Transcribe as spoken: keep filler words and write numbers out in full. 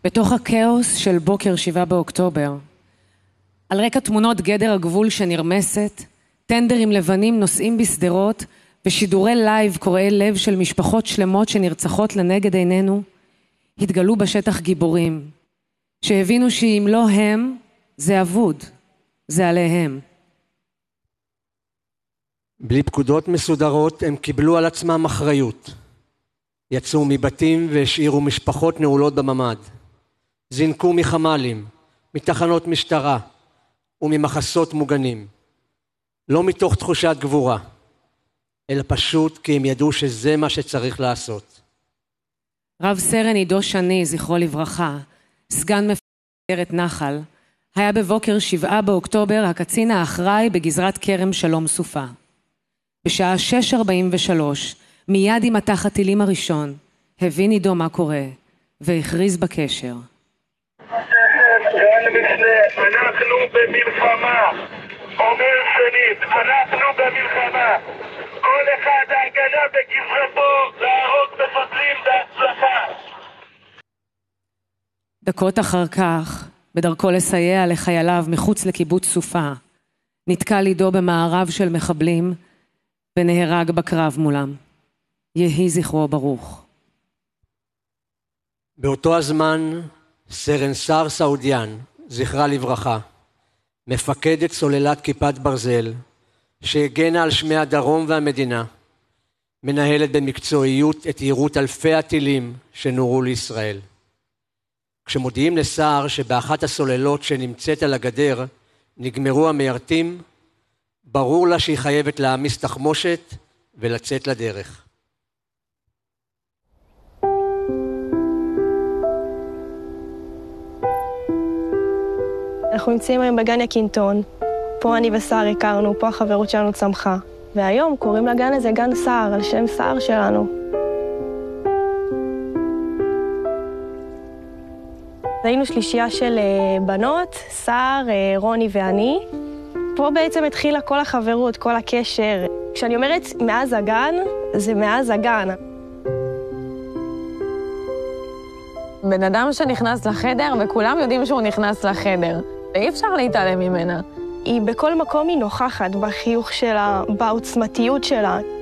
בתוך הכאוס של בוקר שבעה באוקטובר, על רקע תמונות גדר הגבול שנרמסת, טנדרים לבנים נוסעים בסדרות ושידורי לייב קוראי לב של משפחות שלמות שנרצחות לנגד עינינו, התגלו בשטח גיבורים, שהבינו שאם לא הם, זה אבוד, זה עליהם. בלי פקודות מסודרות הם קיבלו על עצמם אחריות. יצאו מבתים והשאירו משפחות נעולות בממד. זינקו מחמלים, מתחנות משטרה וממחסות מוגנים. לא מתוך תחושת גבורה, אלא פשוט כי הם ידעו שזה מה שצריך לעשות. רב סרן עידו שני, זכרו לברכה, סגן מפקדת נחל, היה בבוקר שבעה באוקטובר הקצין האחראי בגזרת כרם שלום סופה. בשעה שש ארבעים ושלוש, מיד עם מטח הטילים הראשון, הבין עידו מה קורה, והכריז בקשר. אנחנו במלחמה, אומר שנית, אנחנו במלחמה. כל אחד ההגנה בגזרתו, להרוג מפצלים בהצלחה. דקות אחר כך, בדרכו לסייע לחייליו מחוץ לקיבוץ סופה, נתקל עידו במערב של מחבלים, ונהרג בקרב מולם. יהי זכרו ברוך. באותו הזמן, סרן שר סעודיאן, זכרה לברכה, מפקדת סוללת כיפת ברזל, שהגנה על שמי הדרום והמדינה, מנהלת במקצועיות את יירוט אלפי הטילים שנורו לישראל. כשמודיעים לשר שבאחת הסוללות שנמצאת על הגדר נגמרו המיירטים, ברור לה שהיא חייבת להעמיס תחמושת ולצאת לדרך. אנחנו נמצאים היום בגן יקינטון, פה אני וסער הכרנו, פה החברות שלנו צמחה. והיום קוראים לגן הזה גן סער, על שם סער שלנו. היינו שלישייה של בנות, סער, רוני ואני. פה בעצם התחילה כל החברות, כל הקשר. כשאני אומרת מאז הגן, זה מאז הגן. בן אדם שנכנס לחדר, וכולם יודעים שהוא נכנס לחדר. אי אפשר להתעלם ממנה. היא בכל מקום היא נוכחת, בחיוך שלה, בעוצמתיות שלה.